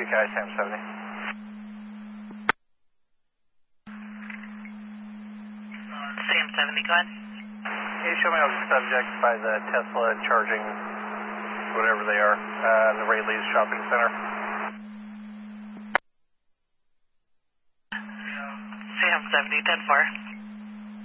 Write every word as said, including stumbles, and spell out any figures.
you guys, Sam seventy. Sam seventy, go ahead. Can you show me the subject by the Tesla charging, whatever they are, uh, the Rayleigh's Shopping Center? Sam seventy, ten four.